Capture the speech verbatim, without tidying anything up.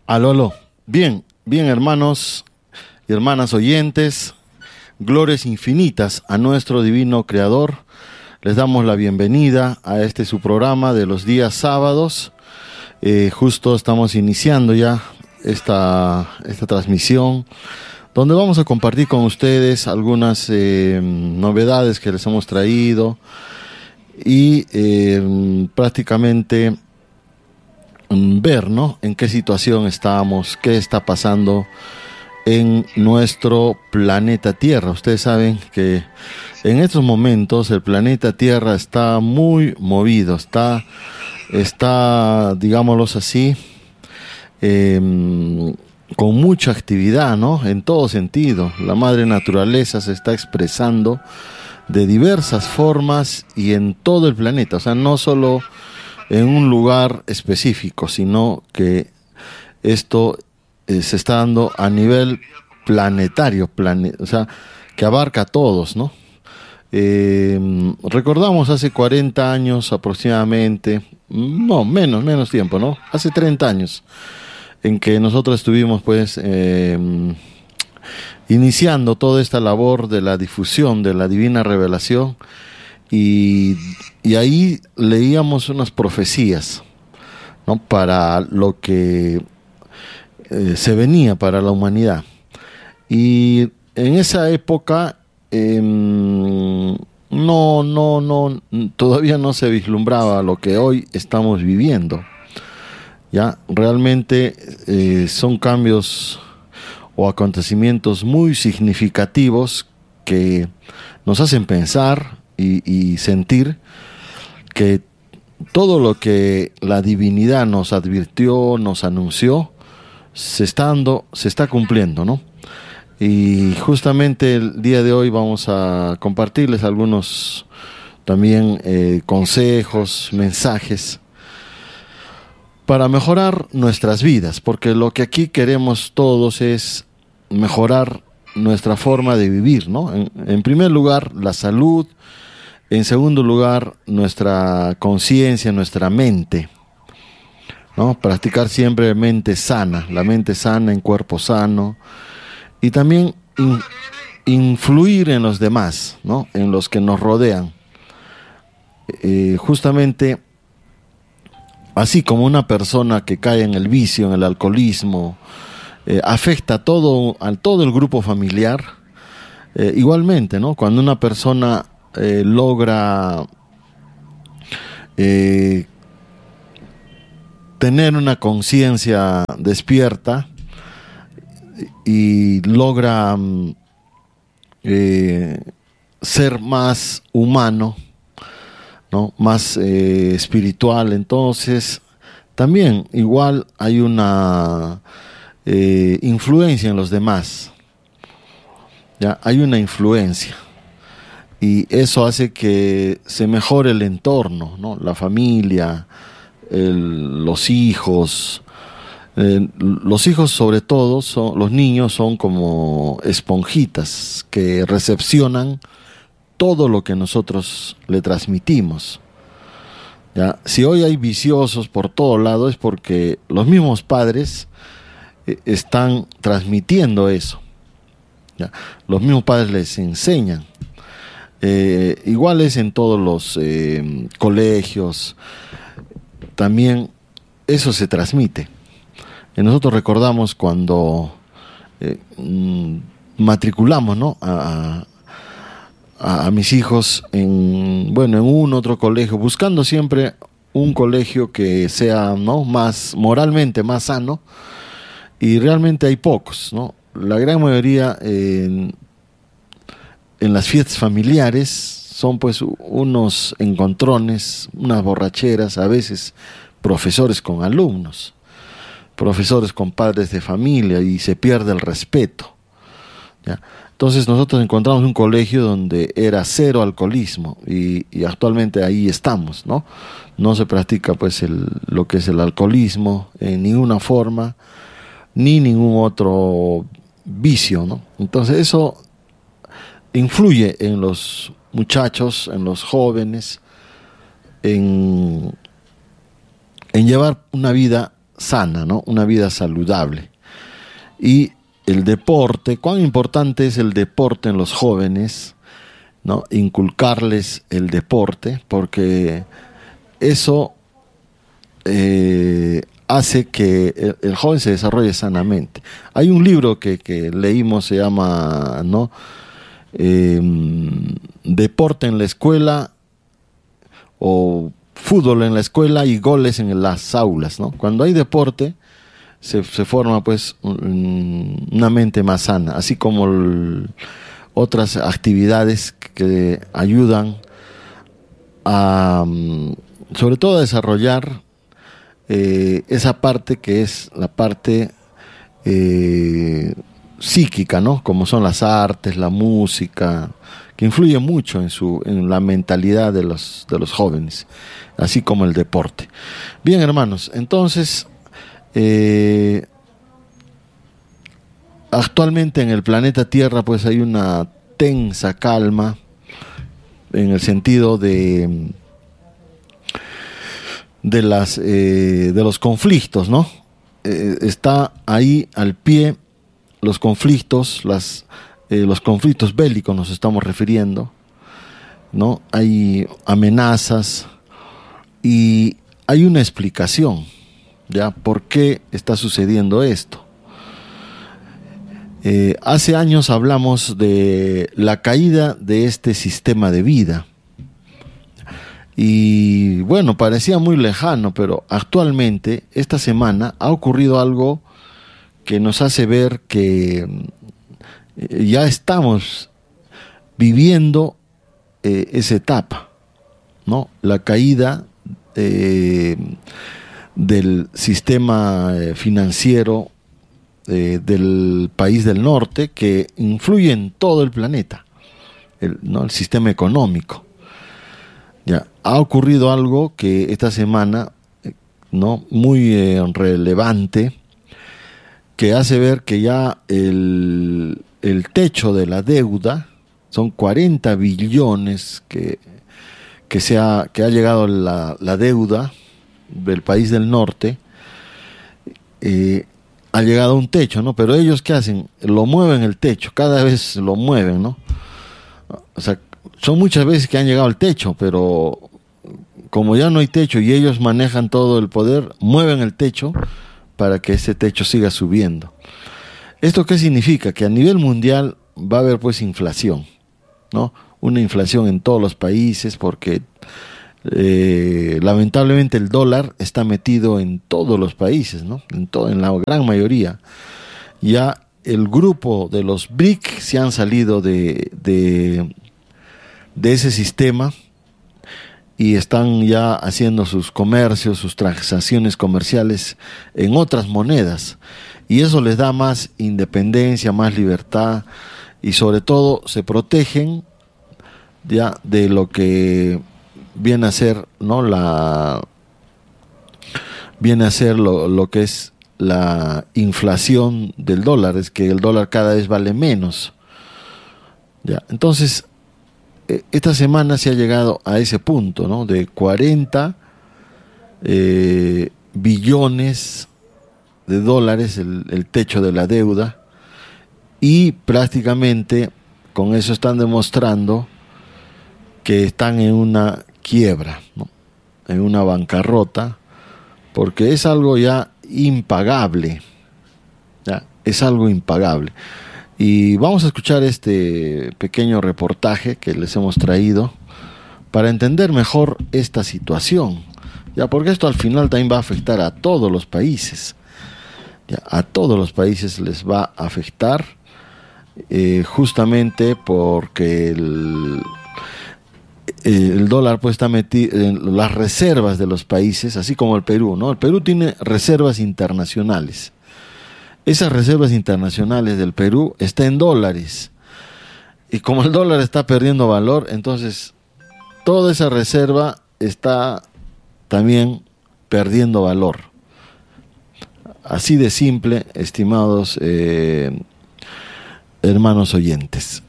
Aló, aló. Bien, bien, hermanos y hermanas oyentes, glorias infinitas a nuestro divino Creador. Les damos la bienvenida a este su programa de los días sábados. Eh, justo estamos iniciando ya esta, esta transmisión, donde vamos a compartir con ustedes algunas eh, novedades que les hemos traído y eh, prácticamente ver, ¿no?, en qué situación estamos, qué está pasando en nuestro planeta Tierra. Ustedes saben que en estos momentos el planeta Tierra está muy movido, está, está digámoslo así, eh, con mucha actividad, ¿no?, en todo sentido. La madre naturaleza se está expresando de diversas formas y en todo el planeta, o sea, no solo en un lugar específico, sino que esto eh, se está dando a nivel planetario, plane o sea, que abarca a todos, ¿no? Eh, recordamos hace cuarenta años aproximadamente, no, menos, menos tiempo, ¿no? Hace treinta años, en que nosotros estuvimos, pues, eh, iniciando toda esta labor de la difusión de la divina revelación. Y, y ahí leíamos unas profecías, ¿no?, para lo que eh, se venía para la humanidad. Y en esa época eh, no, no, no, todavía no se vislumbraba lo que hoy estamos viviendo. Ya realmente eh, son cambios o acontecimientos muy significativos que nos hacen pensar Y, y sentir que todo lo que la divinidad nos advirtió, nos anunció, se está dando, se está cumpliendo, ¿no? Y justamente el día de hoy vamos a compartirles algunos también eh, consejos, mensajes para mejorar nuestras vidas, porque lo que aquí queremos todos es mejorar nuestra forma de vivir, ¿no? En, en primer lugar, la salud. En segundo lugar, nuestra conciencia, nuestra mente, ¿no? Practicar siempre mente sana, la mente sana en cuerpo sano. Y también in, influir en los demás, ¿no?, en los que nos rodean. Eh, justamente, así como una persona que cae en el vicio, en el alcoholismo, eh, afecta a todo, a todo el grupo familiar, eh, igualmente, ¿no?, cuando una persona Eh, logra eh, tener una conciencia despierta y logra eh, ser más humano, ¿no?, más eh, espiritual, entonces también igual hay una eh, influencia en los demás. Ya hay una influencia. Y eso hace que se mejore el entorno, ¿no?, la familia, el, los hijos. Eh, los hijos, sobre todo, son, los niños son como esponjitas que recepcionan todo lo que nosotros le transmitimos. ¿Ya? Si hoy hay viciosos por todo lado es porque los mismos padres eh, están transmitiendo eso. ¿Ya? Los mismos padres les enseñan. Eh, igual es en todos los eh, colegios, también eso se transmite. Y nosotros recordamos cuando eh, matriculamos, ¿no?, a, a, a mis hijos en, bueno, en un otro colegio, buscando siempre un colegio que sea, ¿no?, más moralmente más sano, y realmente hay pocos, ¿no? La gran mayoría eh, en las fiestas familiares son pues unos encontrones, unas borracheras, a veces profesores con alumnos, profesores con padres de familia, y se pierde el respeto, ¿ya? Entonces nosotros encontramos un colegio donde era cero alcoholismo y, y actualmente ahí estamos, ¿no? No se practica pues el, lo que es el alcoholismo en ninguna forma, ni ningún otro vicio, ¿no? Entonces eso influye en los muchachos, en los jóvenes, en, en llevar una vida sana, ¿no? Una vida saludable. Y el deporte, cuán importante es el deporte en los jóvenes, ¿no? Inculcarles el deporte, porque eso eh, hace que el, el joven se desarrolle sanamente. Hay un libro que, que leímos, se llama, ¿no? Eh, Deporte en la escuela, o fútbol en la escuela y goles en las aulas, ¿no? Cuando hay deporte se, se forma pues un, una mente más sana, así como el, otras actividades que ayudan a, sobre todo a desarrollar eh, esa parte que es la parte eh, psíquica, ¿no? Como son las artes, la música, que influye mucho en su en la mentalidad de los de los jóvenes, así como el deporte. Bien, hermanos, entonces eh, actualmente en el planeta Tierra pues hay una tensa calma en el sentido de de las eh, de los conflictos, ¿no? Eh, está ahí al pie los conflictos, las Eh, los conflictos bélicos nos estamos refiriendo, ¿no? Hay amenazas y hay una explicación, ¿ya? ¿Por qué está sucediendo esto? Eh, hace años hablamos de la caída de este sistema de vida y bueno, parecía muy lejano, pero actualmente, esta semana, ha ocurrido algo que nos hace ver que ya estamos viviendo eh, esa etapa, ¿no? La caída eh, del sistema financiero eh, del país del norte, que influye en todo el planeta, el, ¿no? El sistema económico. Ya ha ocurrido algo que esta semana, ¿no? Muy eh, relevante, que hace ver que ya el el techo de la deuda, son cuarenta billones que, que, se ha, que ha llegado la, la deuda del país del norte, eh, ha llegado a un techo, ¿no? Pero ellos, ¿qué hacen? Lo mueven el techo, cada vez lo mueven, ¿no? O sea, son muchas veces que han llegado al techo, pero como ya no hay techo y ellos manejan todo el poder, mueven el techo para que ese techo siga subiendo. ¿Esto qué significa? Que a nivel mundial va a haber pues inflación, ¿no? Una inflación en todos los países porque eh, lamentablemente el dólar está metido en todos los países, ¿no? En, todo, en la gran mayoría. Ya el grupo de los B R I C se han salido de, de, de ese sistema y están ya haciendo sus comercios, sus transacciones comerciales en otras monedas. Y eso les da más independencia, más libertad y sobre todo se protegen ya de lo que viene a ser, ¿no? La viene a ser lo, lo que es la inflación del dólar, es que el dólar cada vez vale menos. Ya, entonces esta semana se ha llegado a ese punto, ¿no? De cuarenta eh, billones de dólares el, el techo de la deuda, y prácticamente con eso están demostrando que están en una quiebra, ¿no? En una bancarrota, porque es algo ya impagable, ya es algo impagable. Y vamos a escuchar este pequeño reportaje que les hemos traído para entender mejor esta situación, ya, porque esto al final también va a afectar a todos los países. Ya, a todos los países les va a afectar eh, justamente porque el, el dólar pues está metido en las reservas de los países, así como el Perú, ¿no? El Perú tiene reservas internacionales. Esas reservas internacionales del Perú están en dólares. Y como el dólar está perdiendo valor, entonces toda esa reserva está también perdiendo valor. Así de simple, estimados eh, hermanos oyentes.